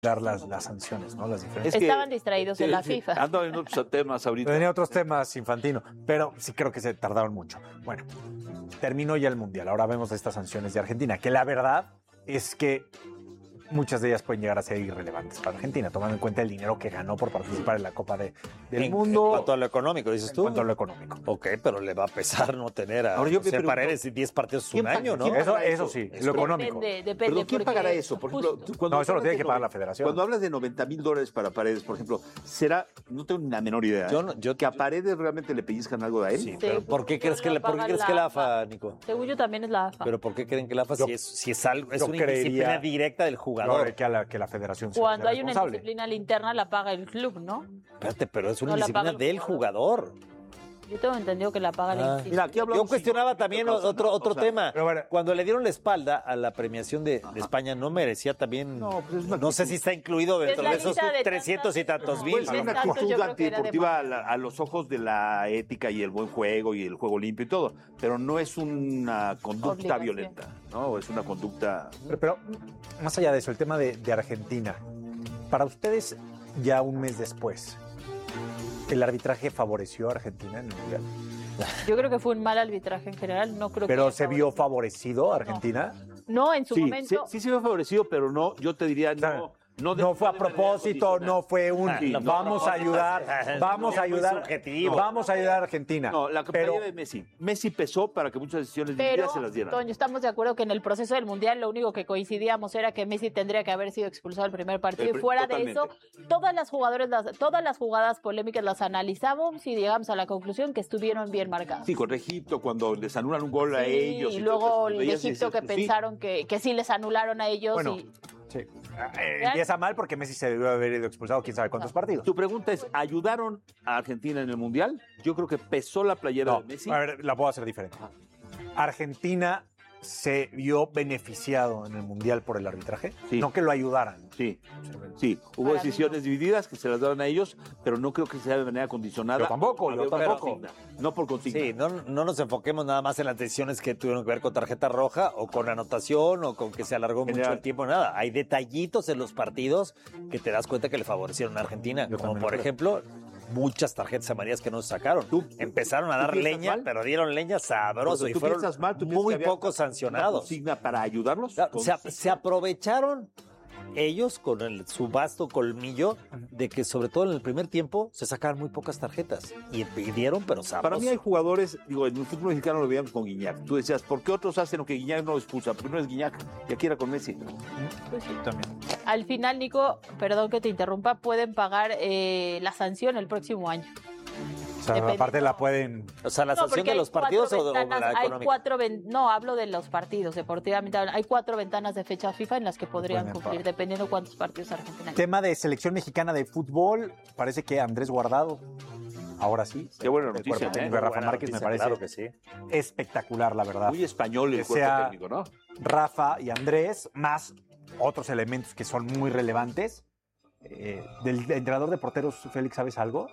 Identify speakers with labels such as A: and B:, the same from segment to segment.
A: dar las sanciones, ¿no? Las diferencias.
B: Estaban distraídos en la FIFA.
C: Ando en otros temas ahorita.
A: Tenía otros temas, Infantino, pero sí creo que se tardaron mucho. Bueno, terminó ya el Mundial. Ahora vemos estas sanciones de Argentina, que la verdad es que muchas de ellas pueden llegar a ser irrelevantes para Argentina, tomando en cuenta el dinero que ganó por participar en la Copa del Mundo.
D: En cuanto a lo económico, dices tú.
A: En cuanto a lo económico.
D: Ok, pero le va a pesar no tener a
C: Ahora yo me
D: José
C: pregunto,
D: Paredes y 10 partidos un año, ¿no?
A: Eso sí, lo económico.
B: Depende.
C: Pero ¿quién
B: porque
C: pagará eso? Por ejemplo, cuando
A: No, eso lo
C: hablas
A: tiene
C: de
A: que pagar la federación.
C: Cuando hablas de $90,000 para Paredes, por ejemplo, ¿será? No tengo ni la menor idea. ¿Que a Paredes realmente le pellizcan algo a él?
D: Sí, pero ¿por qué crees que la AFA, Nico?
B: Según yo también es la AFA.
D: ¿Pero por qué creen que la AFA si es algo, es una
A: creería-
D: indisciplina directa del jugador?
A: Yo creo que la federación
B: Cuando hay una
A: responsable.
B: disciplina interna la paga el club, ¿no?
D: Espérate, pero es una
B: No la
D: disciplina
B: paga el
D: del jugador.
B: Yo tengo entendido que la paga la institución.
C: Mira, aquí hablamos.
D: Yo cuestionaba también otro tema.
A: Pero bueno.
D: Cuando le dieron la espalda a la premiación de España, ¿no merecía también?
C: No, pues es una
D: No sé si está incluido dentro
B: Es la
D: de esos
B: lista de
D: 300 y tantos
B: tantas-
D: mil.
C: Puede ser
B: Mil.
C: una
B: Tanto,
C: actitud
B: yo creo que era
C: antideportiva a los ojos de la ética y el buen juego y el juego limpio y todo, pero no es una conducta
B: Obligación.
C: violenta, ¿no? Es una conducta.
A: Pero más allá de eso, el tema de Argentina. Para ustedes, ya un mes después, ¿el arbitraje favoreció a Argentina en el Mundial?
B: Yo creo que fue un mal arbitraje en general. No creo
A: ¿Pero
B: que
A: se vio favorecido a Argentina?
B: No, en su
C: Sí,
B: momento.
C: sí se vio favorecido, pero no, yo te diría,
A: No fue a propósito, no fue un
C: Sí, no,
A: vamos a ayudar, vamos a ayudar,
D: subjetivo.
A: vamos a ayudar a Argentina.
C: No, la campaña
A: Pero
C: de Messi. Messi pesó para que muchas decisiones
B: Pero,
C: divididas se las dieran.
B: Toño, estamos de acuerdo que en el proceso del Mundial lo único que coincidíamos era que Messi tendría que haber sido expulsado el primer partido. Y fuera de eso, todas las jugadas polémicas las analizamos y llegamos a la conclusión que estuvieron bien marcadas.
C: Sí, con Egipto, cuando les anulan un gol a
B: Sí,
C: ellos.
B: y
C: todo
B: luego
C: eso,
B: el
C: veías y
B: Egipto que
C: decías, sí.
B: pensaron que sí les anularon a ellos.
A: Bueno,
B: y
A: sí. Empieza mal porque Messi se debió haber ido expulsado quién sabe cuántos partidos.
C: Tu pregunta es, ¿ayudaron a Argentina en el Mundial? Yo creo que pesó la playera
A: No,
C: de Messi.
A: a ver, la puedo hacer diferente. Argentina se vio beneficiado en el Mundial por el arbitraje,
C: Sí.
A: no que lo ayudaran.
C: Sí, sí. Hubo
B: Para mí
C: decisiones divididas que se las daban a ellos, pero no creo que sea de manera condicionada.
A: Yo tampoco,
C: Por
A: tampoco.
C: consigna, no por consigna.
D: Sí, no nos enfoquemos nada más en las decisiones que tuvieron que ver con tarjeta roja o con anotación o con que se alargó mucho
C: General.
D: el tiempo, nada. Hay detallitos en los partidos que te das cuenta que le favorecieron a Argentina,
A: Yo
D: como
A: también
D: por
A: lo creo.
D: ejemplo muchas tarjetas amarillas que no se sacaron. Empezaron a
C: tú
D: dar
C: piensas
D: leña,
C: mal?
D: pero dieron leña sabroso y
C: ¿Tú
D: fueron
C: piensas mal? ¿Tú piensas
D: muy
C: que había
D: pocos
C: una
D: sancionados.
C: consigna para ayudarlos?
D: Claro, se aprovecharon ellos con su vasto colmillo de que sobre todo en el primer tiempo se sacaron muy pocas tarjetas y pidieron pero sabroso.
C: Para mí hay jugadores, digo, en el fútbol mexicano lo veíamos con Guiñac. Tú decías, ¿por qué otros hacen lo que Guiñac no expulsa? ¿Por qué no es Guiñac? Y aquí era con Messi.
B: pues sí.
A: También.
B: Al final, Nico, perdón que te interrumpa, pueden pagar la sanción el próximo año.
A: O sea,
B: Depende.
A: aparte la pueden...
D: O sea, la
B: No,
D: sanción
B: porque
D: de
B: hay
D: los partidos
B: cuatro
D: o
B: ventanas,
D: la
B: hay
D: económica.
B: no, hablo de los partidos, deportivamente. Hay 4 ventanas de fecha FIFA en las que podrían
A: pueden
B: cumplir,
A: pagar.
B: dependiendo cuántos partidos Argentina.
A: Tema de selección mexicana de fútbol, parece que Andrés Guardado, ahora sí.
C: Qué buena
A: el
C: noticia,
A: cuerpo
C: ¿eh?
A: técnico de Rafa
D: Buena
A: Márquez me
D: noticia,
A: parece
D: claro que sí.
A: espectacular, la verdad.
C: Muy español el
A: Que
C: cuerpo
A: sea-
C: técnico, ¿no?
A: Rafa y Andrés, más otros elementos que son muy relevantes. Del entrenador de porteros, Félix, ¿sabes algo?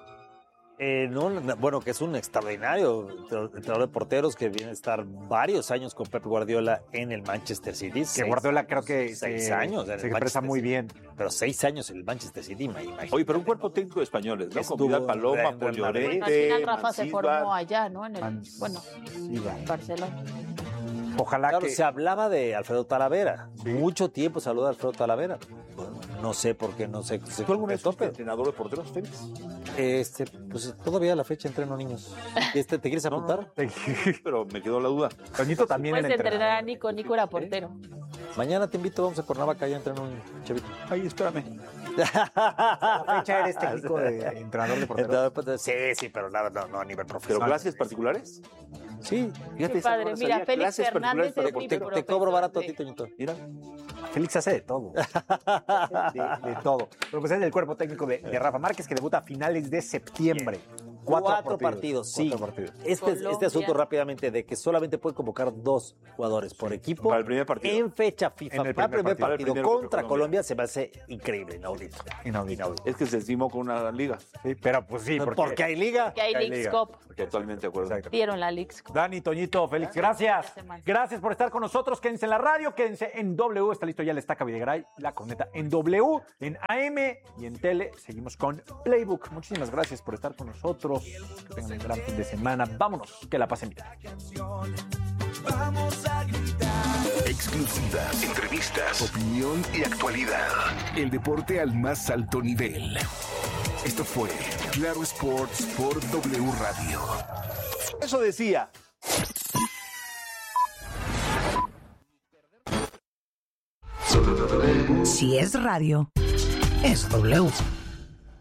D: Bueno, que es un extraordinario entrenador de porteros que viene a estar varios años con Pep Guardiola en el Manchester City.
A: Que Guardiola creo que
D: 6 años. en el
A: se expresa
D: Manchester
A: muy
D: City.
A: bien.
D: Pero 6 años en el Manchester City, imagínate.
C: Oye, pero un cuerpo técnico de españoles, ¿no?
D: Estuvo
C: Con Vidal Paloma,
D: en Real
C: Paul
D: Madrid.
B: Bueno, al
C: Llorente,
B: final Rafa se
C: Mancilla.
B: formó allá, ¿no? En el, bueno,
A: Mancilla.
B: Barcelona.
A: Ojalá
D: Claro,
A: que...
D: se hablaba de Alfredo Talavera.
A: Sí.
D: Mucho tiempo se habló de Alfredo Talavera. Bueno, no sé por qué no se
C: ¿Tú alguna vez
D: concretó,
C: fuiste entrenador de porteros, Félix?
D: pues todavía a la fecha entreno niños. ¿Te quieres apuntar?
C: Pero me quedó la duda.
A: Toñito también
B: Puedes
A: era
B: entrenar a
A: entrenador.
B: Nico era portero.
D: Mañana te invito, vamos a Cuernavaca, ya entreno un chavito.
C: Ay, espérame.
A: La fecha eres técnico de entrenador de porteros.
D: Sí, pero nada, no a nivel
C: ¿Pero
D: profesional.
C: clases particulares?
D: Sí,
C: Fíjate,
B: Qué
C: esa
B: padre.
C: no la
B: Mira,
C: sabía.
B: Félix
C: Clases
B: Fernández
C: particulares para
B: es mi
C: porteros.
D: te cobro barato a ti,
B: profesor
D: Toñito.
C: Mira.
A: Félix hace de todo. De todo. Pero pues es el cuerpo técnico de Rafa Márquez, que debuta a finales de septiembre
D: 4 partidos, sí.
A: 4 partidos.
D: Este asunto rápidamente de que solamente puede convocar 2 jugadores por equipo
C: para el primer partido.
D: En fecha FIFA
A: En el
D: para el primer partido
C: Para el
D: contra Colombia se me hace increíble, inaudito.
A: Inaudito.
C: Es que se estimó con una liga.
A: Sí, pero pues sí,
D: Porque hay liga.
B: Que hay
A: Hay
B: Leagues
A: liga.
B: Cup.
C: Totalmente de acuerdo.
A: Exacto.
B: Dieron la Leagues Cup.
A: Dani, Toñito, Félix, gracias. Gracias por estar con nosotros. Quédense en la radio, quédense en W. Está listo ya el Estaca Videgaray, la corneta en W, en AM y en tele. Seguimos con Playbook. Muchísimas gracias por estar con nosotros. Que tengan un gran fin de semana. Vámonos, que la pasen bien.
E: Exclusivas, entrevistas, opinión y actualidad. El deporte al más alto nivel. Esto fue Claro Sports por W Radio.
C: Eso decía.
F: Si es radio, es W.